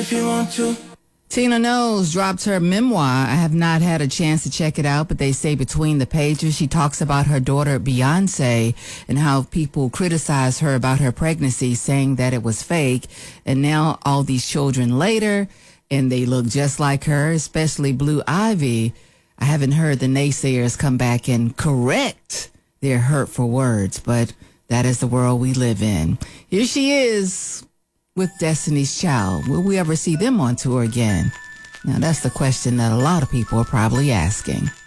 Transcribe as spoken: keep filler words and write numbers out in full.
if you want to. Tina Knowles dropped her memoir. I have not had a chance to check it out, but they say between the pages, she talks about her daughter Beyonce and how people criticize her about her pregnancy, saying that it was fake. And now all these children later, and they look just like her, especially Blue Ivy. I haven't heard the naysayers come back and correct their hurtful words, but that is the world we live in. Here she is with Destiny's Child. Will we ever see them on tour again? Now, that's the question that a lot of people are probably asking.